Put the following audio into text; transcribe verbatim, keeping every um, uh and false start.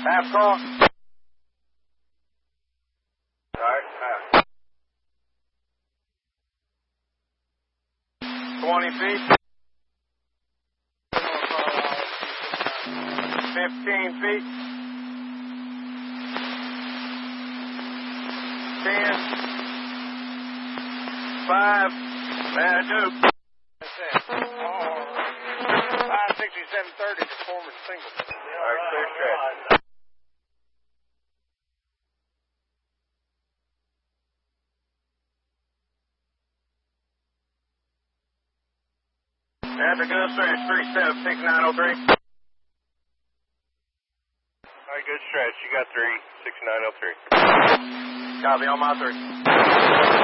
Half car. Alright, half. twenty feet. fifteen feet. ten. five. Man, dude. That's it. five sixty-seven thirty, the former single. Alright, clear stretch. That's a good stretch, three seven six nine oh three. Alright, good stretch. You got three, six nine oh three. Copy on my three.